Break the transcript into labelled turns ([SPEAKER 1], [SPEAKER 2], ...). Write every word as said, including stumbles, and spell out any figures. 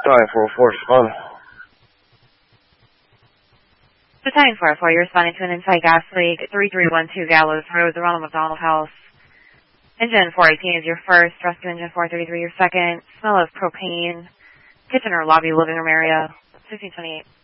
[SPEAKER 1] Battalion four oh four, respond.
[SPEAKER 2] Battalion four oh four, you're responding to an inside gas leak at three three one two Gallows Road, the Ronald McDonald House. Engine four eighteen is your first, rescue engine four thirty-three your second, smell of propane, kitchen or lobby living room area, fifteen twenty-eight.